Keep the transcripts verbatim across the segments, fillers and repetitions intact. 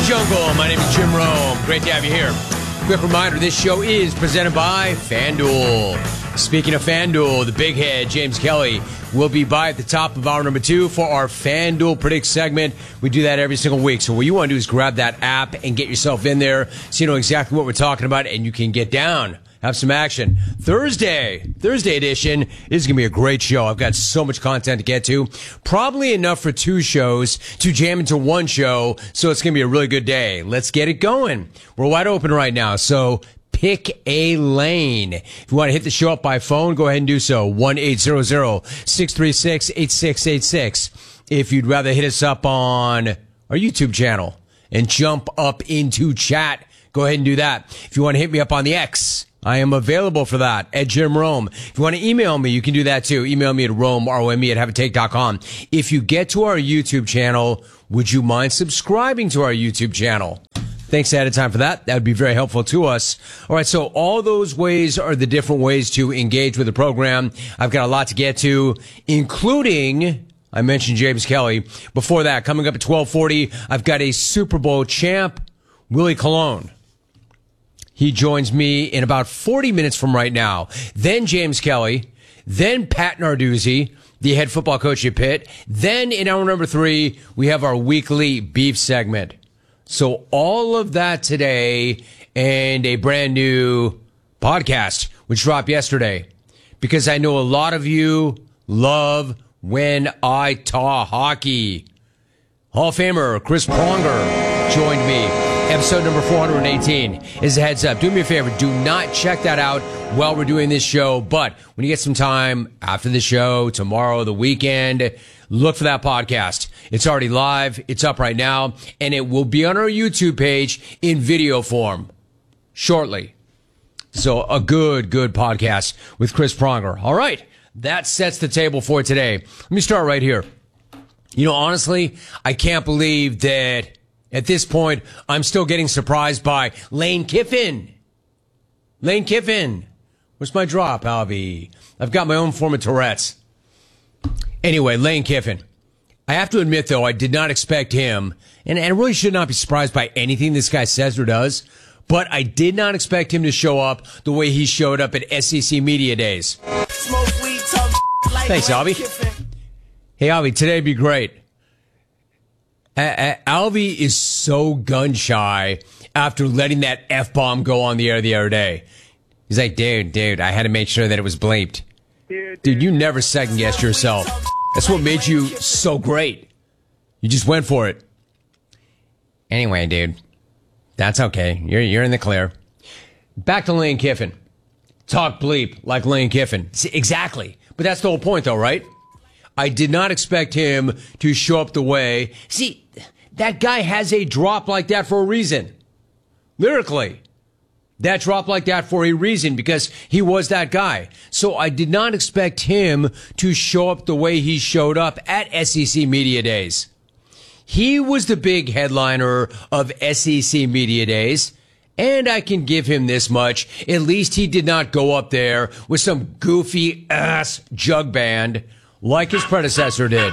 Jungle. My name is Jim Rome. Great to have you here. Quick reminder, this show is presented by FanDuel. Speaking of FanDuel, the big head, James Kelly, will be by at the top of hour number two for our FanDuel Predict segment. We do that every single week. So what you want to do is grab that app and get yourself in there so you know exactly what we're talking about and you can get down. Have some action. Thursday, Thursday edition is going to be a great show. I've got so much content to get to. Probably enough for two shows to jam into one show, so it's going to be a really good day. Let's get it going. We're wide open right now, so pick a lane. If you want to hit the show up by phone, go ahead and do so. one eight hundred, six three six, eight six eight six. If you'd rather hit us up on our YouTube channel and jump up into chat, go ahead and do that. If you want to hit me up on the X, I am available for that at Jim Rome. If you want to email me, you can do that too. Email me at Rome, R O M E, at have a take dot com. If you get to our YouTube channel, would you mind subscribing to our YouTube channel? Thanks ahead of time for that. That would be very helpful to us. All right, so all those ways are the different ways to engage with the program. I've got a lot to get to, including, I mentioned James Kelly. Before that, coming up at twelve forty, I've got a Super Bowl champ, Willie Colon. He joins me in about forty minutes from right now. Then James Kelly. Then Pat Narduzzi, the head football coach at Pitt. Then in hour number three, we have our weekly beef segment. So all of that today and a brand new podcast, which dropped yesterday. Because I know a lot of you love when I talk hockey. Hall of Famer Chris Pronger joined me. Episode number four hundred eighteen is a heads up. Do me a favor. Do not check that out while we're doing this show. But when you get some time after the show, tomorrow, the weekend, look for that podcast. It's already live. It's up right now. And it will be on our YouTube page in video form shortly. So a good, good podcast with Chris Pronger. All right. That sets the table for today. Let me start right here. You know, honestly, I can't believe that at this point, I'm still getting surprised by Lane Kiffin. Lane Kiffin. Where's my drop, Alvy? I've got my own form of Tourette's. Anyway, Lane Kiffin. I have to admit, though, I did not expect him, and, and I really should not be surprised by anything this guy says or does, but I did not expect him to show up the way he showed up at S E C Media Days. Thanks, Alvy. Hey, Alvy, today'd be great. Uh, Alvy is so gun-shy after letting that F-bomb go on the air the other day. He's like, dude, dude, I had to make sure that it was bleeped. Dude, you never second-guessed yourself. That's what made you so great. You just went for it. Anyway, dude, that's okay. You're, you're in the clear. Back to Lane Kiffin. Talk bleep like Lane Kiffin. See, exactly. But that's the whole point, though, right? I did not expect him to show up the way. See, that guy has a drop like that for a reason. Lyrically. That drop like that for a reason because he was that guy. So I did not expect him to show up the way he showed up at S E C Media Days. He was the big headliner of S E C Media Days. And I can give him this much. At least he did not go up there with some goofy ass jug band like his predecessor did.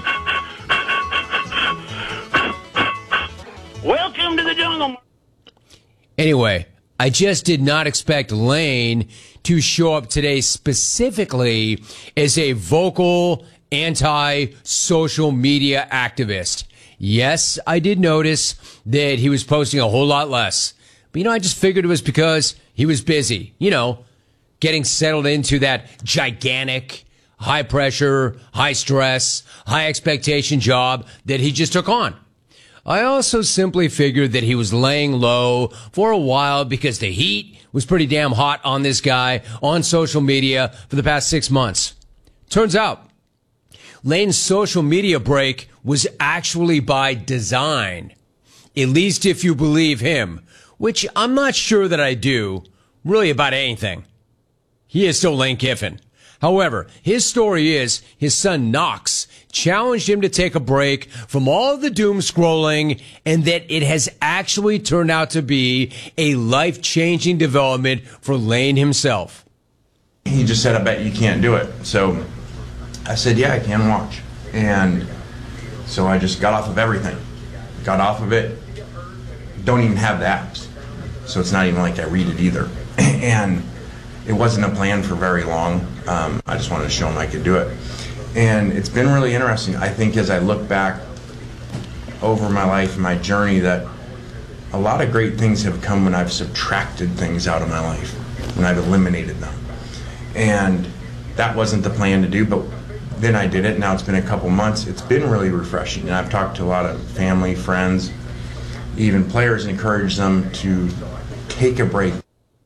Welcome to the jungle. Anyway, I just did not expect Lane to show up today specifically as a vocal anti-social media activist. Yes, I did notice that he was posting a whole lot less. But, you know, I just figured it was because he was busy, you know, getting settled into that gigantic, high pressure, high stress, high expectation job that he just took on. I also simply figured that he was laying low for a while because the heat was pretty damn hot on this guy on social media for the past six months. Turns out, Lane's social media break was actually by design, at least if you believe him, which I'm not sure that I do really about anything. He is still Lane Kiffin. However, his story is his son Knox challenged him to take a break from all the doom scrolling and that it has actually turned out to be a life-changing development for Lane himself. He just said, I bet you can't do it. So I said, yeah, I can watch. And so I just got off of everything. Got off of it. don't even have the apps. So it's not even like I read it either. And it wasn't a plan for very long. Um, I just wanted to show him I could do it. And it's been really interesting. I think as I look back over my life and my journey, that a lot of great things have come when I've subtracted things out of my life, when I've eliminated them. And that wasn't the plan to do, but then I did it. Now it's been a couple months. It's been really refreshing. And I've talked to a lot of family, friends, even players, and encouraged them to take a break.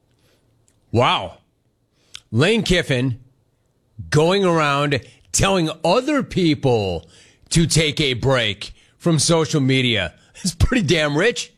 Wow. Lane Kiffin going around telling other people to take a break from social media. It's pretty damn rich.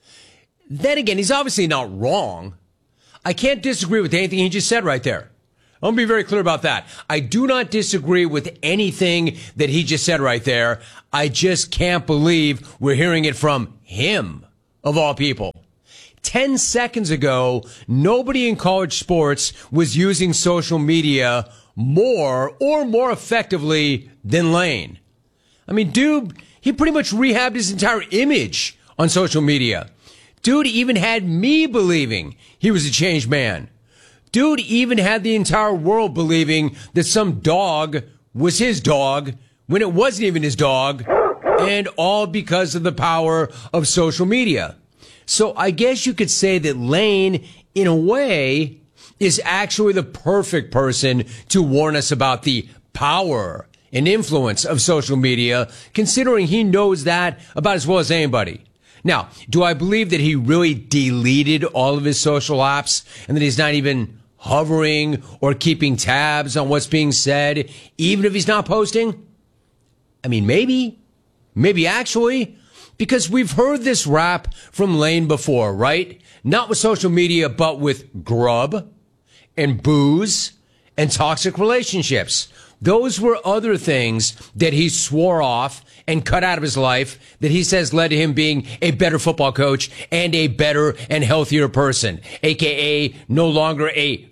Then again, he's obviously not wrong. I can't disagree with anything he just said right there. I want to be very clear about that. I do not disagree with anything that he just said right there. I just can't believe we're hearing it from him, of all people. Ten seconds ago, nobody in college sports was using social media more or more effectively than Lane. I mean, dude, he pretty much rehabbed his entire image on social media. Dude even had me believing he was a changed man. Dude even had the entire world believing that some dog was his dog when it wasn't even his dog, and all because of the power of social media. So I guess you could say that Lane, in a way, is actually the perfect person to warn us about the power and influence of social media, considering he knows that about as well as anybody. Now, do I believe that he really deleted all of his social apps and that he's not even hovering or keeping tabs on what's being said, even if he's not posting? I mean, maybe. Maybe actually. Because we've heard this rap from Lane before, right? Not with social media, but with grub and booze and toxic relationships. Those were other things that he swore off and cut out of his life that he says led to him being a better football coach and a better and healthier person, a k a no longer a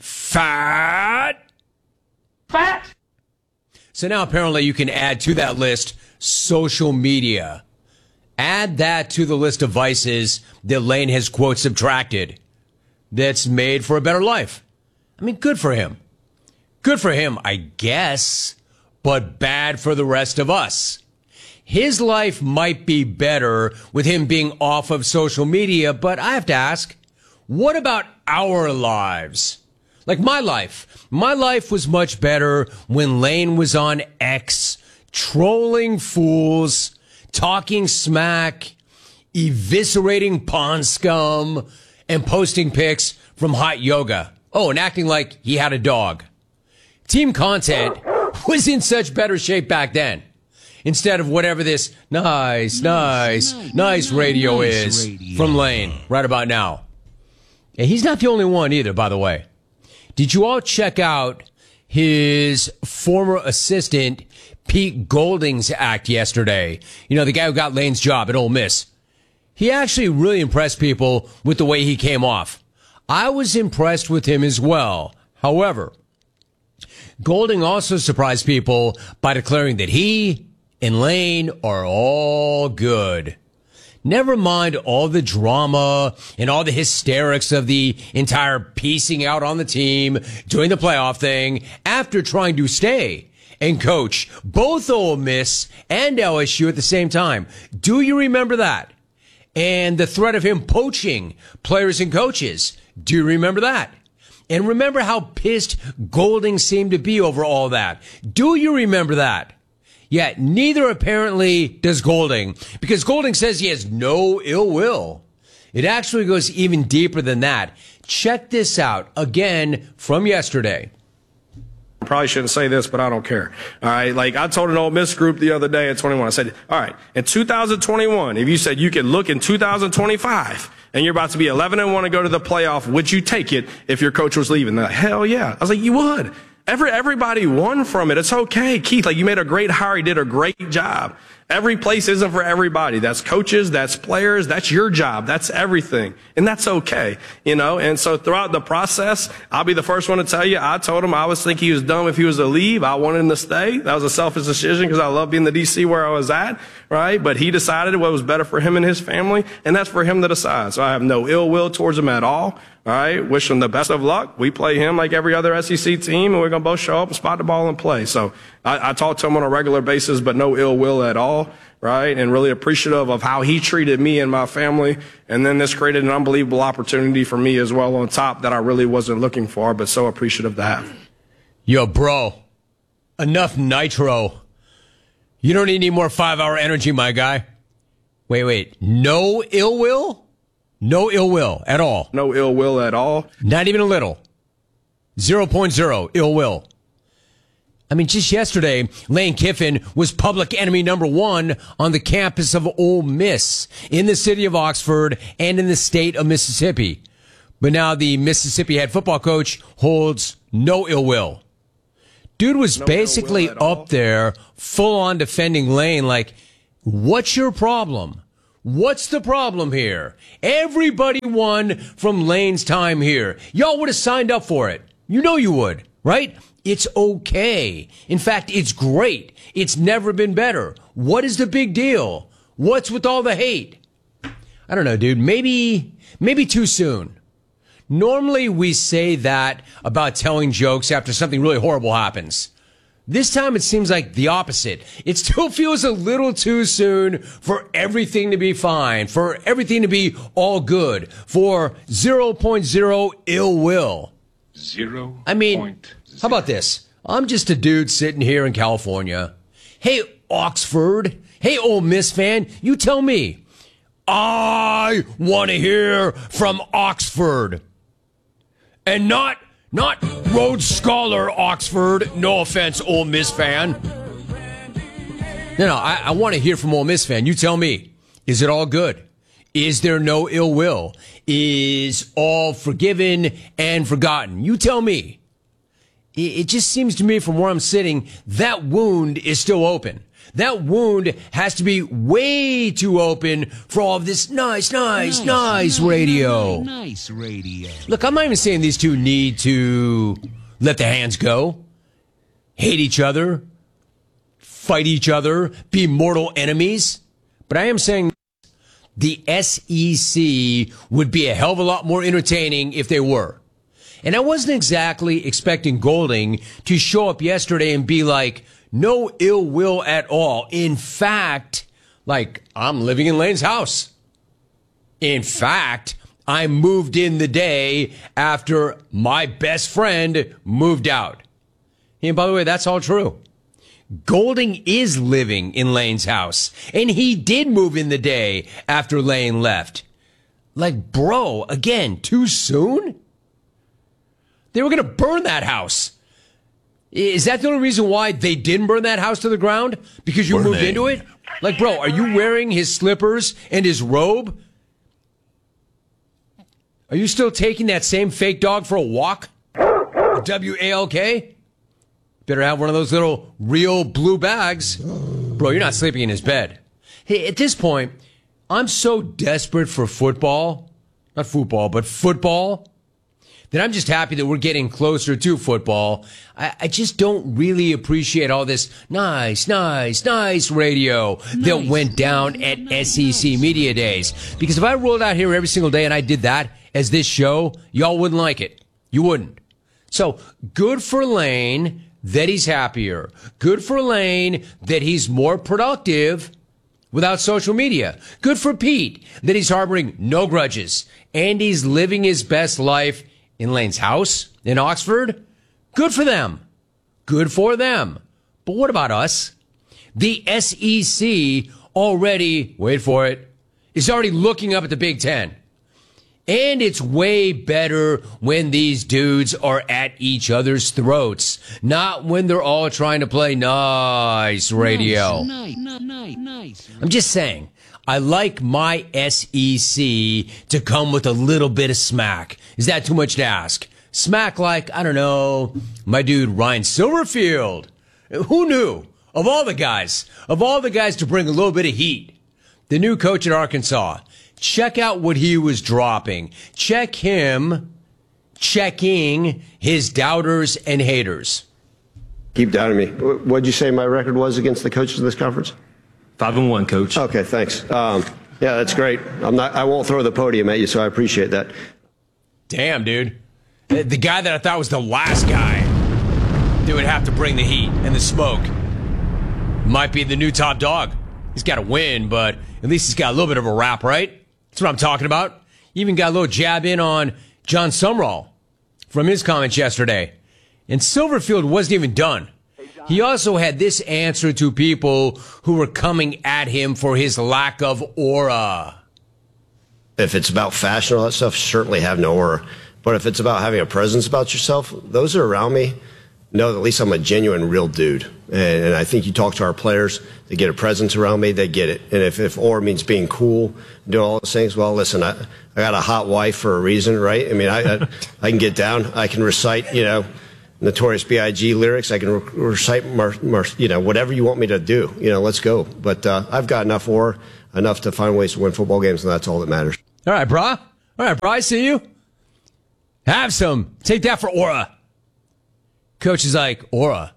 fat. Fat. So now apparently you can add to that list social media. Add that to the list of vices that Lane has, quote, subtracted that's made for a better life. I mean, good for him. Good for him, I guess, but bad for the rest of us. His life might be better with him being off of social media, but I have to ask, what about our lives? Like my life. My life was much better when Lane was on X, trolling fools, talking smack, eviscerating pond scum, and posting pics from hot yoga. Oh, and acting like he had a dog. Team content was in such better shape back then. Instead of whatever this nice, nice, nice, nice radio nice is radio. From Lane right about now. And he's not the only one either, by the way. Did you all check out his former assistant, Pete Golding's act yesterday? You know, the guy who got Lane's job at Ole Miss. He actually really impressed people with the way he came off. I was impressed with him as well. However, Golding also surprised people by declaring that he and Lane are all good. Never mind all the drama and all the hysterics of the entire piecing out on the team, doing the playoff thing, after trying to stay and coach both Ole Miss and L S U at the same time. Do you remember that? And the threat of him poaching players and coaches. Do you remember that? And remember how pissed Golding seemed to be over all that. Do you remember that? Yet neither apparently does Golding, because Golding says he has no ill will. It actually goes even deeper than that. Check this out again from yesterday. Probably shouldn't say this, but I don't care. All right, like I told an Ole Miss group the other day at twenty-one, I said, all right, in two thousand twenty-one, if you said you can look in two thousand twenty-five and you're about to be eleven and one and go to the playoff, would you take it if your coach was leaving? They're like, hell yeah. I was like, you would. Every, everybody won from it. It's okay. Keith, like you made a great hire. He did a great job. Every place isn't for everybody. That's coaches, that's players, that's your job, that's everything. And that's okay, you know? And so throughout the process, I'll be the first one to tell you, I told him I was think he was dumb if he was to leave. I wanted him to stay. That was a selfish decision because I love being the D C where I was at, right? But he decided what was better for him and his family, and that's for him to decide. So I have no ill will towards him at all. All right, wish him the best of luck. We play him like every other S E C team, and we're going to both show up and spot the ball and play. So I, I talk to him on a regular basis, but no ill will at all, right? And really appreciative of how he treated me and my family. And then this created an unbelievable opportunity for me as well on top that I really wasn't looking for, but so appreciative to have. Yo, bro, enough nitro. You don't need any more five-hour energy, my guy. Wait, wait, no ill will? No ill will at all. No ill will at all. Not even a little. zero point zero ill will. I mean, just yesterday, Lane Kiffin was public enemy number one on the campus of Ole Miss in the city of Oxford and in the state of Mississippi. But now the Mississippi head football coach holds no ill will. Dude was no basically up all. there full on defending Lane like, what's your problem? What's the problem here? Everybody won from Lane's time here. Y'all would have signed up for it. You know you would, right? It's okay. In fact, it's great. It's never been better. What is the big deal? What's with all the hate? I don't know, dude. Maybe, maybe too soon. Normally we say that about telling jokes after something really horrible happens. This time it seems like the opposite. It still feels a little too soon for everything to be fine, for everything to be all good, for zero point zero ill will. Zero. I mean, how about this? I'm just a dude sitting here in California. Hey, Oxford. Hey, Ole Miss fan, you tell me. I want to hear from Oxford. And not... Not Rhodes Scholar, Oxford. No offense, Ole Miss fan. No, no, I, I want to hear from Ole Miss fan. You tell me. Is it all good? Is there no ill will? Is all forgiven and forgotten? You tell me. It, it just seems to me from where I'm sitting, that wound is still open. That wound has to be way too open for all of this nice, nice, nice, nice radio. Nice radio. Look, I'm not even saying these two need to let the hands go, hate each other, fight each other, be mortal enemies. But I am saying the S E C would be a hell of a lot more entertaining if they were. And I wasn't exactly expecting Golding to show up yesterday and be like, no ill will at all. In fact, like, I'm living in Lane's house. In fact, I moved in the day after my best friend moved out. And by the way, that's all true. Golding is living in Lane's house. And he did move in the day after Lane left. Like, bro, again, too soon? They were going to burn that house. Is that the only reason why they didn't burn that house to the ground? Because you Burning. moved into it? Like, bro, are you wearing his slippers and his robe? Are you still taking that same fake dog for a walk? W A L K? Better have one of those little real blue bags. Bro, you're not sleeping in his bed. Hey, at this point, I'm so desperate for football. Not football, but football. That I'm just happy that we're getting closer to football. I, I just don't really appreciate all this nice, nice, nice radio nice, that went down nice, at nice, S E C nice. Media Days. Because if I rolled out here every single day and I did that as this show, y'all wouldn't like it. You wouldn't. So good for Lane that he's happier. Good for Lane that he's more productive without social media. Good for Pete that he's harboring no grudges and he's living his best life in Lane's house in Oxford. Good for them. Good for them. But what about us? The S E C already, wait for it, is already looking up at the Big Ten. And it's way better when these dudes are at each other's throats, not when they're all trying to play nice radio. Nice, nice, nice, nice. I'm just saying, I like my S E C to come with a little bit of smack. Is that too much to ask? Smack like, I don't know, my dude Ryan Silverfield. Who knew? of all the guys, of all the guys to bring a little bit of heat, the new coach at Arkansas, check out what he was dropping. Check him checking his doubters and haters. Keep doubting me. What'd you say my record was against the coaches of this conference? Five and one, Coach. Okay, thanks. Um, yeah, that's great. I'm not. I won't throw the podium at you, so I appreciate that. Damn, dude. The guy that I thought was the last guy that would have to bring the heat and the smoke might be the new top dog. He's got to win, but at least he's got a little bit of a rap, right? That's what I'm talking about. Even got a little jab in on John Sumrall from his comments yesterday. And Silverfield wasn't even done. He also had this answer to people who were coming at him for his lack of aura. If it's about fashion and all that stuff, certainly have no aura. But if it's about having a presence about yourself, those who are around me know that at least I'm a genuine, real dude. And, and I think you talk to our players, they get a presence around me, they get it. And if, if aura means being cool, doing all those things, well, listen, I, I got a hot wife for a reason, right? I mean, I, I, I can get down. I can recite, you know, Notorious B I G lyrics. I can re- recite, mar- mar- you know, whatever you want me to do. You know, let's go. But uh, I've got enough aura, enough to find ways to win football games, and that's all that matters. All right, brah. All right, brah, I see you. Have some. Take that for aura. Coach is like, aura?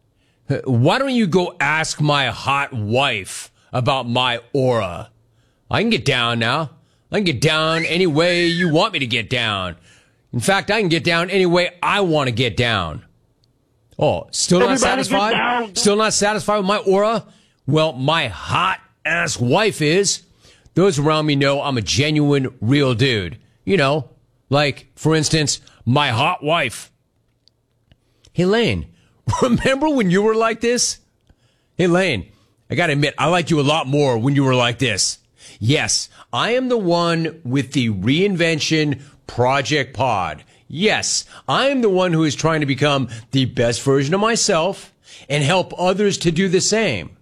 Why don't you go ask my hot wife about my aura? I can get down now. I can get down any way you want me to get down. In fact, I can get down any way I want to get down. Oh, still not Everybody satisfied? Still not satisfied with my aura? Well, my hot-ass wife is. Those around me know I'm a genuine, real dude. You know, like, for instance, my hot wife. Hey, Lane, remember when you were like this? Hey, Lane, I gotta admit, I liked you a lot more when you were like this. Yes, I am the one with the reinvention Project Pod. Yes, I am the one who is trying to become the best version of myself and help others to do the same.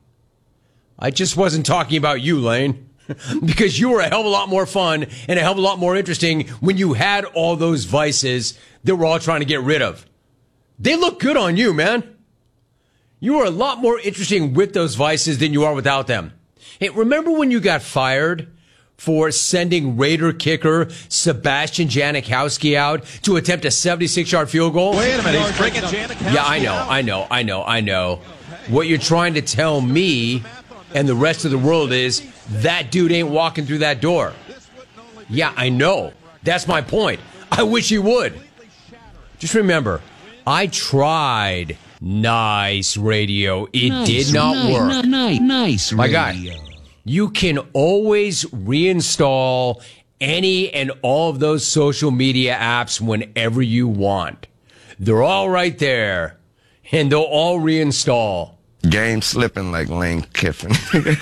I just wasn't talking about you, Lane, because you were a hell of a lot more fun and a hell of a lot more interesting when you had all those vices that we're all trying to get rid of. They look good on you, man. You are a lot more interesting with those vices than you are without them. Hey, remember when you got fired for sending Raider kicker Sebastian Janikowski out to attempt a seventy-six-yard field goal? Wait a minute, he's bringing Janikowski Yeah, I know, out. I know, I know, I know. What you're trying to tell me and the rest of the world is that dude ain't walking through that door. Yeah, I know. That's my point. I wish he would. Just remember, I tried nice radio. It Nice, did not nice, work. Nice, nice My radio. guy, you can always reinstall any and all of those social media apps whenever you want. They're all right there, and they'll all reinstall. Game slipping like Lane Kiffin.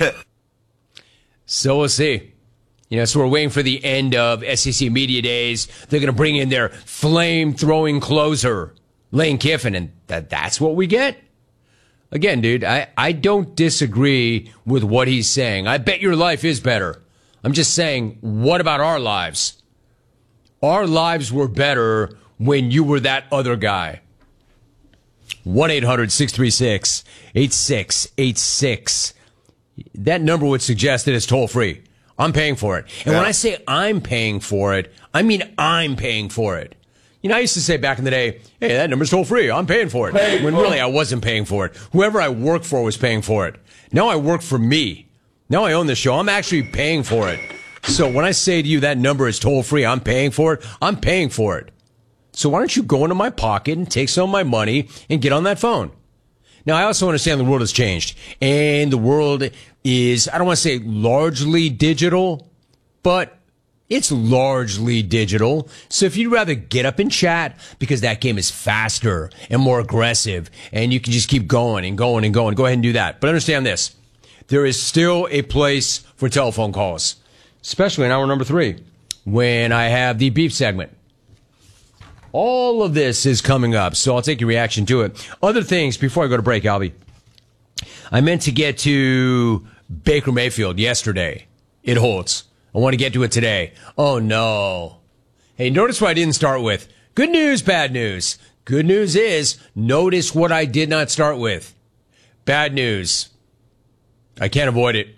So we'll see. You know, so we're waiting for the end of S E C Media Days. They're going to bring in their flame-throwing closer, Lane Kiffin, and that that's what we get. Again, dude, I, I don't disagree with what he's saying. I bet your life is better. I'm just saying, what about our lives? Our lives were better when you were that other guy. one eight hundred six three six eight six eight six. That number would suggest that it's toll-free. I'm paying for it. And Yeah. when I say I'm paying for it, I mean I'm paying for it. You know, I used to say back in the day, hey, that number's toll-free. I'm paying for it. When really I wasn't paying for it. Whoever I worked for was paying for it. Now I work for me. Now I own the show. I'm actually paying for it. So when I say to you that number is toll-free, I'm paying for it, I'm paying for it. So why don't you go into my pocket and take some of my money and get on that phone? Now, I also understand the world has changed. And the world is, I don't want to say largely digital, but it's largely digital. So if you'd rather get up and chat, because that game is faster and more aggressive, and you can just keep going and going and going, go ahead and do that. But understand this. There is still a place for telephone calls, especially in hour number three, when I have the beef segment. All of this is coming up, so I'll take your reaction to it. Other things before I go to break, Albie. I meant to get to Baker Mayfield yesterday. It holds. I want to get to it today. Oh, no. Hey, notice what I didn't start with. Good news, bad news. Good news is, notice what I did not start with. Bad news. I can't avoid it.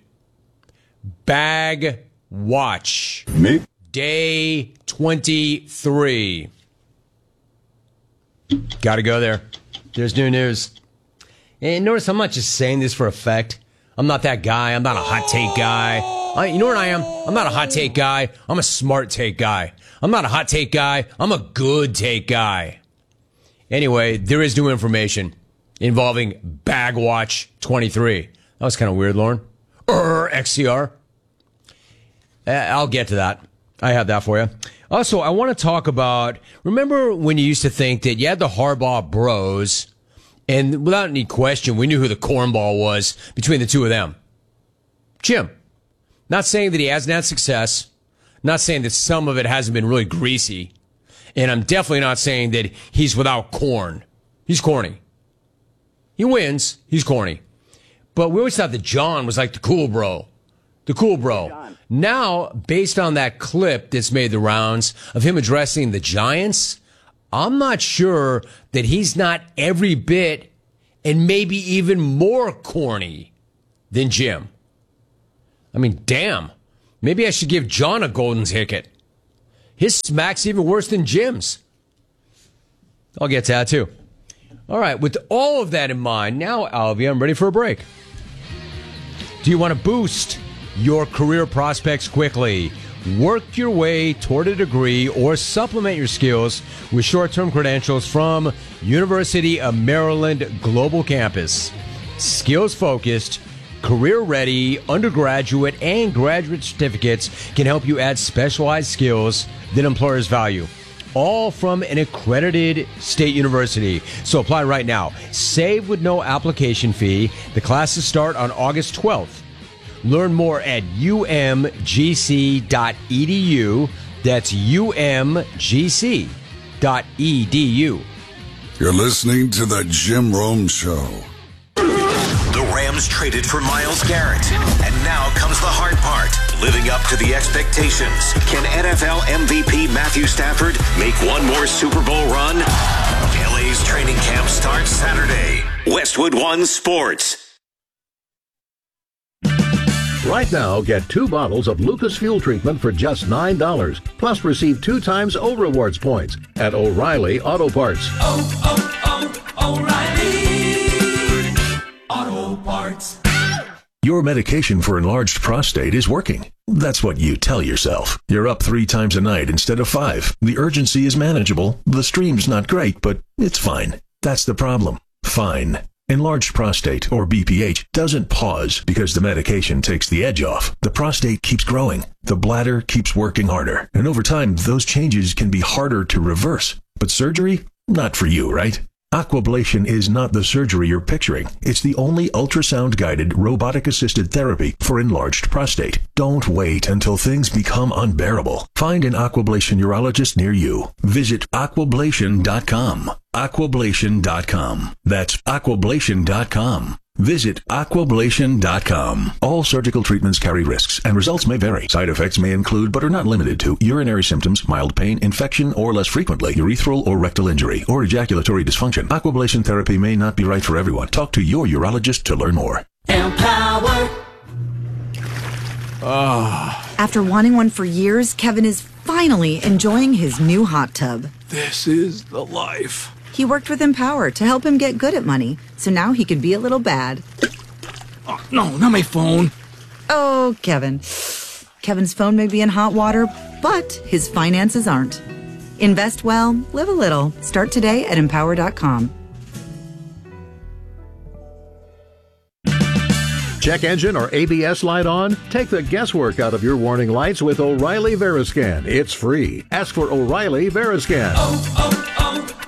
Bag watch. Me? Day twenty-three. Got to go there. There's new news. And notice I'm not just saying this for effect. I'm not that guy. I'm not a hot take guy. I, you know what I am? I'm not a hot take guy. I'm a smart take guy. I'm not a hot take guy. I'm a good take guy. Anyway, there is new information involving Bag Watch twenty-three. That was kind of weird, Lauren. Er, X C R. Uh, I'll get to that. I have that for you. Also, I want to talk about, remember when you used to think that you had the Harbaugh bros, and without any question, we knew who the cornball was between the two of them? Jim. Not saying that he hasn't had success. Not saying that some of it hasn't been really greasy. And I'm definitely not saying that he's without corn. He's corny. He wins. He's corny. But we always thought that John was like the cool bro. The cool bro. Now, based on that clip that's made the rounds of him addressing the Giants, I'm not sure that he's not every bit and maybe even more corny than Jim. I mean, damn. Maybe I should give John a golden ticket. His smack's even worse than Jim's. I'll get to that too. All right, with all of that in mind, now, Alvy, I'm ready for a break. Do you want to boost your career prospects quickly? Work your way toward a degree or supplement your skills with short-term credentials from University of Maryland Global Campus. Skills-focused, career-ready undergraduate and graduate certificates can help you add specialized skills that employers value. All from an accredited state university. So apply right now. Save with no application fee. The classes start on August twelfth. Learn more at U M G C dot E D U. That's U M G C dot E D U. You're listening to the Jim Rome Show. The Rams traded for Myles Garrett. And now comes the hard part. Living up to the expectations. Can N F L M V P Matthew Stafford make one more Super Bowl run? L A's training camp starts Saturday. Westwood One Sports. Right now, get two bottles of Lucas Fuel Treatment for just nine dollars. Plus, receive two times O Rewards points at O'Reilly Auto Parts. Oh, oh, oh, O'Reilly Auto Parts. Your medication for enlarged prostate is working. That's what you tell yourself. You're up three times a night instead of five. The urgency is manageable. The stream's not great, but it's fine. That's the problem. Fine. Enlarged prostate, or B P H, doesn't pause because the medication takes the edge off. The prostate keeps growing. The bladder keeps working harder. And over time, those changes can be harder to reverse. But surgery? Not for you, right? Aquablation is not the surgery you're picturing. It's the only ultrasound-guided, robotic-assisted therapy for enlarged prostate. Don't wait until things become unbearable. Find an Aquablation urologist near you. Visit aquablation dot com. aquablation dot com. That's aquablation dot com. Visit aquablation dot com. All surgical treatments carry risks, and results may vary. Side effects may include, but are not limited to, urinary symptoms, mild pain, infection, or less frequently, urethral or rectal injury, or ejaculatory dysfunction. Aquablation therapy may not be right for everyone. Talk to your urologist to learn more. Empower. Oh. After wanting one for years, Kevin is finally enjoying his new hot tub. This is the life. He worked with Empower to help him get good at money, so now he can be a little bad. Oh, no, not my phone. Oh, Kevin. Kevin's phone may be in hot water, but his finances aren't. Invest well, live a little. Start today at empower dot com. Check engine or A B S light on? Take the guesswork out of your warning lights with O'Reilly Veriscan. It's free. Ask for O'Reilly Veriscan. Oh, oh,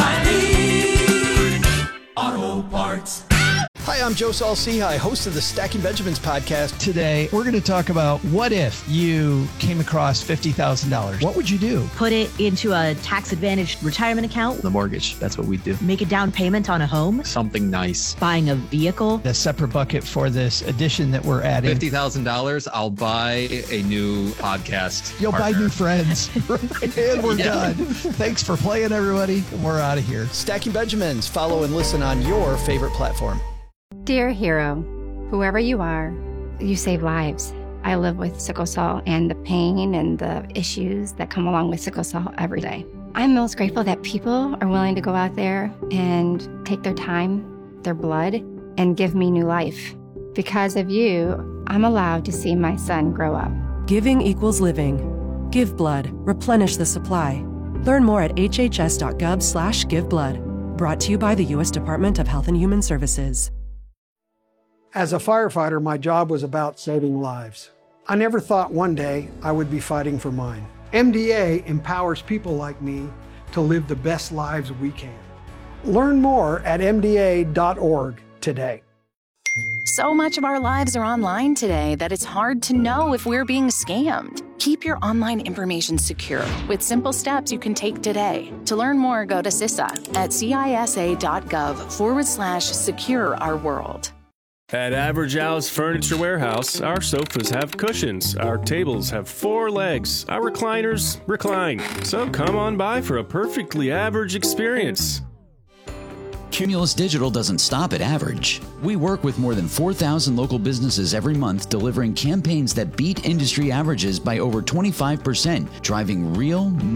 oh, O'Reilly Auto Parts. Hi, I'm Joe Saul-Sehy, host of the Stacking Benjamins podcast. Today, we're going to talk about what if you came across fifty thousand dollars? What would you do? Put it into a tax-advantaged retirement account. The mortgage, that's what we do. Make a down payment on a home. Something nice. Buying a vehicle. A separate bucket for this addition that we're adding. fifty thousand dollars, I'll buy a new podcast You'll partner. buy new friends. And we're yeah. done. Thanks for playing, everybody. We're out of here. Stacking Benjamins. Follow and listen on your favorite platform. Dear hero, whoever you are, you save lives. I live with sickle cell and the pain and the issues that come along with sickle cell every day. I'm most grateful that people are willing to go out there and take their time, their blood, and give me new life. Because of you, I'm allowed to see my son grow up. Giving equals living. Give blood. Replenish the supply. Learn more at hhs.gov slash give blood. Brought to you by the U S Department of Health and Human Services. As a firefighter, my job was about saving lives. I never thought one day I would be fighting for mine. M D A empowers people like me to live the best lives we can. Learn more at m d a dot org today. So much of our lives are online today that it's hard to know if we're being scammed. Keep your online information secure with simple steps you can take today. To learn more, go to C I S A at cisa.gov forward slash secure our world. At Average Al's Furniture Warehouse, our sofas have cushions, our tables have four legs, our recliners recline. So come on by for a perfectly average experience. Cumulus Digital doesn't stop at average. We work with more than four thousand local businesses every month, delivering campaigns that beat industry averages by over twenty-five percent, driving real